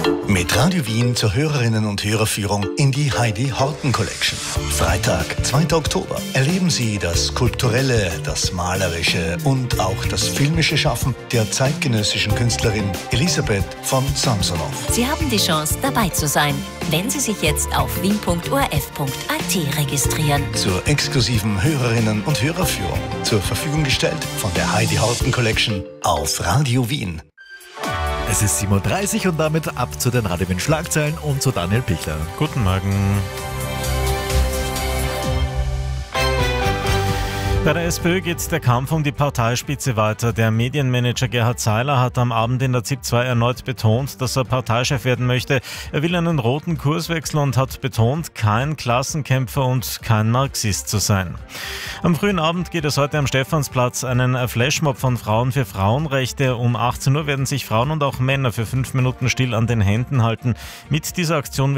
Mit Radio Wien zur Hörerinnen- und Hörerführung in die Heidi Horten Collection. Freitag, 2. Oktober, erleben Sie das kulturelle, das malerische und auch das filmische Schaffen der zeitgenössischen Künstlerin Elisabeth von Samsonov. Sie haben die Chance, dabei zu sein, wenn Sie sich jetzt auf wien.orf.at registrieren. Zur exklusiven Hörerinnen- und Hörerführung zur Verfügung gestellt von der Heidi Horten Collection auf Radio Wien. Es ist 7.30 Uhr und damit ab zu den Radio Wien Schlagzeilen und zu Daniel Pichler. Guten Morgen. Bei der SPÖ geht der Kampf um die Parteispitze weiter. Der Medienmanager Gerhard Seiler hat am Abend in der ZIP 2 erneut betont, dass er Parteichef werden möchte. Er will einen roten Kurswechsel und hat betont, kein Klassenkämpfer und kein Marxist zu sein. Am frühen Abend geht es heute am Stephansplatz einen Flashmob von Frauen für Frauenrechte. Um 18 Uhr werden sich Frauen und auch Männer für 5 Minuten still an den Händen halten. Mit dieser Aktion